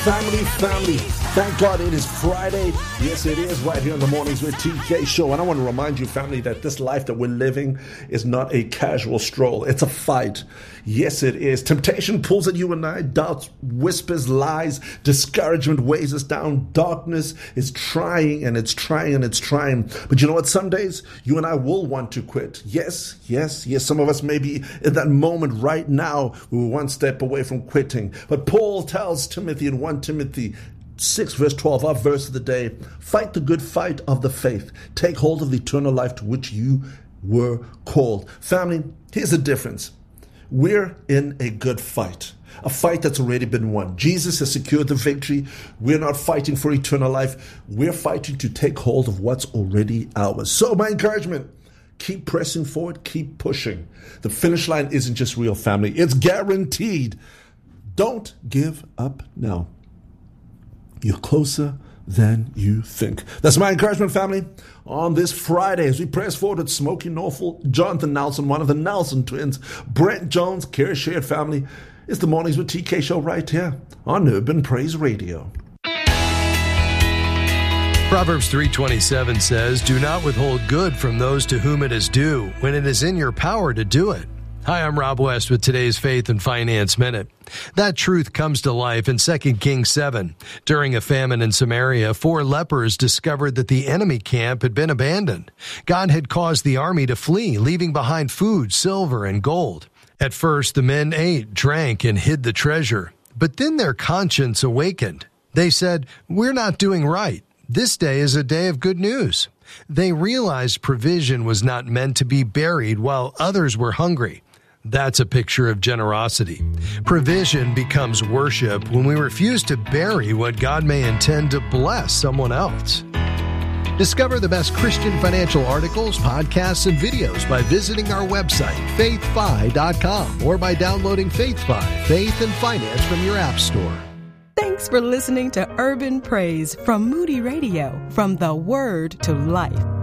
Family, thank God it is Friday. Yes, it is, right here in the Mornings with TK show. And I want to remind you, family, that this life that we're living is not a casual stroll. It's a fight. Yes, it is. Temptation pulls at you and I. Doubt whispers lies. Discouragement weighs us down. Darkness is trying and it's trying and it's trying. But you know what? Some days you and I will want to quit. Yes. Some of us may be in that moment right now. We're one step away from quitting. But Paul tells Timothy in 1 Timothy 6 verse 12, our verse of the day, fight the good fight of the faith. Take hold of the eternal life to which you were called. Family, here's the difference. We're in a good fight, a fight that's already been won. Jesus has secured the victory. We're not fighting for eternal life. We're fighting to take hold of what's already ours. So my encouragement, keep pressing forward, keep pushing. The finish line isn't just real, family. It's guaranteed. Don't give up now. You're closer than you think. That's my encouragement, family, on this Friday as we press forward with Smokey Norfolk, Jonathan Nelson, one of the Nelson twins, Brent Jones, Kerry Shared family. It's the Mornings with TK show right here on Urban Praise Radio. Proverbs 3:27 says, "Do not withhold good from those to whom it is due, when it is in your power to do it." Hi, I'm Rob West with today's Faith and Finance Minute. That truth comes to life in 2 Kings 7. During a famine in Samaria, 4 lepers discovered that the enemy camp had been abandoned. God had caused the army to flee, leaving behind food, silver, and gold. At first, the men ate, drank, and hid the treasure. But then their conscience awakened. They said, "We're not doing right. This day is a day of good news." They realized provision was not meant to be buried while others were hungry. That's a picture of generosity. Provision becomes worship when we refuse to bury what God may intend to bless someone else. Discover the best Christian financial articles, podcasts, and videos by visiting our website, faithfi.com, or by downloading FaithFi, Faith and Finance from your app store. Thanks for listening to Urban Praise from Moody Radio, from the Word to Life.